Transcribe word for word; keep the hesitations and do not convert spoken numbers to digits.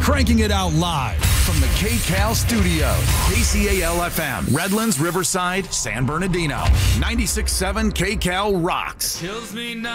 cranking it out live from the K C A L studio. K C A L F M, Redlands, Riverside, San Bernardino. ninety-six point seven K C A L rocks. Kills me now.